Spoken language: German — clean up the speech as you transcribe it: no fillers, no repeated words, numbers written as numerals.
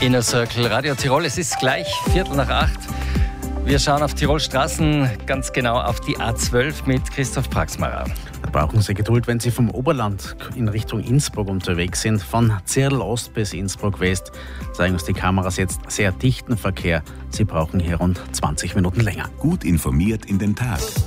Inner Circle Radio Tirol. Es ist gleich 7:45. Wir schauen auf Tirol Straßen, ganz genau auf die A12 mit Christoph Praxmarer. Da brauchen Sie Geduld, wenn Sie vom Oberland in Richtung Innsbruck unterwegs sind. Von Zirl Ost bis Innsbruck West zeigen uns die Kameras jetzt sehr dichten Verkehr. Sie brauchen hier rund 20 Minuten länger. Gut informiert in den Tag.